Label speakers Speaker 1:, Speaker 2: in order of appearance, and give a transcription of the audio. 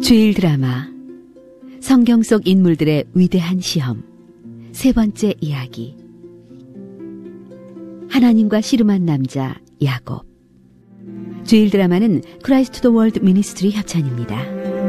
Speaker 1: 주일 드라마 성경 속 인물들의 위대한 시험 세 번째 이야기. 하나님과 씨름한 남자 야곱. 주일 드라마는 크라이스트 더 월드 미니스트리 협찬입니다.